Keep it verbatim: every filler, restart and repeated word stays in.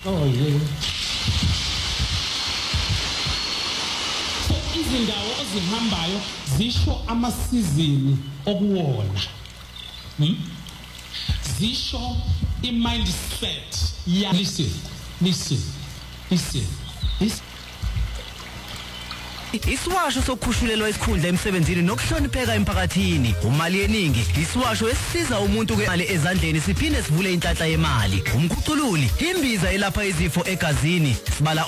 Oh yeah. So izindawo ozihambayo zisho amasizini okuwona. Hmm? Zisho i-mindset. Yeah. Listen, listen, listen, listen. Isiwasho sokukhushulelwa isikhundla emsebenzini nokuhlonipheka emphakathini. Umali yeningi isiwasho esisiza umuntu ngemali ezandleni siphinde sivule inhlanhla yemali. Umkhucululi imbiza elapha izifo egazini sibala